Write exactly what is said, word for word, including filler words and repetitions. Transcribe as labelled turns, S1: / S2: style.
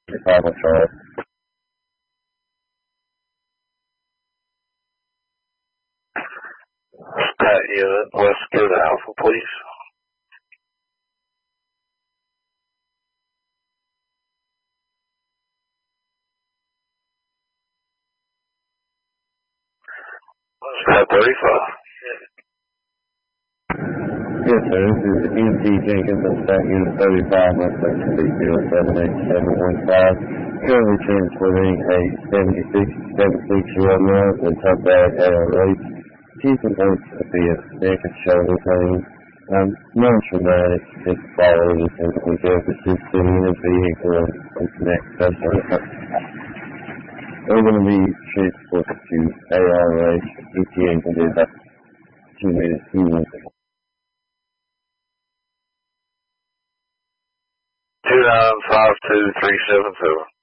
S1: Chicago Charles.
S2: That unit, let's go to Alpha, please. Pat thirty-five.
S1: Yes, sir. This is N C Jenkins of Stat Unit thirty-five, West Street Field seven eight seven one five. Currently transporting a seventy-six seventy-six-year-old male with top bag A R H. Chief reports to be a neck and shoulder pain. Um, non-traumatic, just following the physical therapist sitting in his vehicle and neck special. We're going to be transported to A R H. E T A can do about two minutes, two minutes.
S2: two nine five two three seven seven.